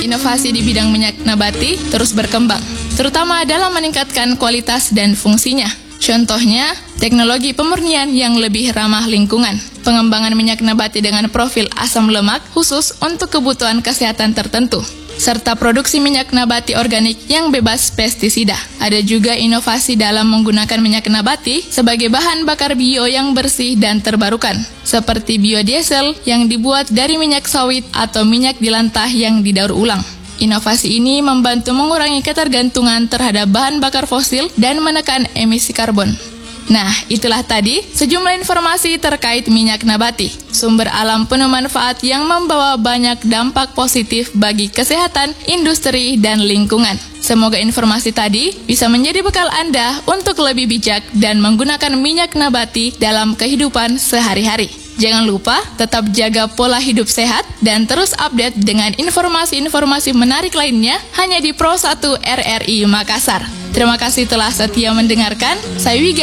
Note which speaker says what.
Speaker 1: Inovasi di bidang minyak nabati terus berkembang, terutama dalam meningkatkan kualitas dan fungsinya. Contohnya, teknologi pemurnian yang lebih ramah lingkungan, pengembangan minyak nabati dengan profil asam lemak khusus untuk kebutuhan kesehatan tertentu, serta produksi minyak nabati organik yang bebas pestisida. Ada juga inovasi dalam menggunakan minyak nabati sebagai bahan bakar bio yang bersih dan terbarukan, seperti biodiesel yang dibuat dari minyak sawit atau minyak jelantah yang didaur ulang. Inovasi ini membantu mengurangi ketergantungan terhadap bahan bakar fosil dan menekan emisi karbon. Nah, itulah tadi sejumlah informasi terkait minyak nabati, sumber alam penuh manfaat yang membawa banyak dampak positif bagi kesehatan, industri, dan lingkungan. Semoga informasi tadi bisa menjadi bekal Anda untuk lebih bijak dan menggunakan minyak nabati dalam kehidupan sehari-hari. Jangan lupa tetap jaga pola hidup sehat dan terus update dengan informasi-informasi menarik lainnya hanya di Pro 1 RRI Makassar. Terima kasih telah setia mendengarkan. Saya Wiga.